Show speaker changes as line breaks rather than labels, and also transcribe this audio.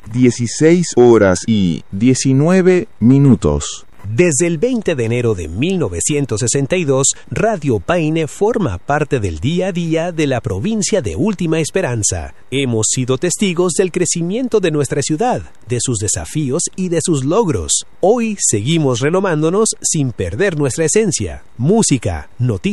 16 horas y 19 minutos.
Desde el 20 de enero de 1962, Radio Paine forma parte del día a día de la provincia de Última Esperanza. Hemos sido testigos del crecimiento de nuestra ciudad, de sus desafíos y de sus logros. Hoy seguimos renovándonos sin perder nuestra esencia. Música, noticias.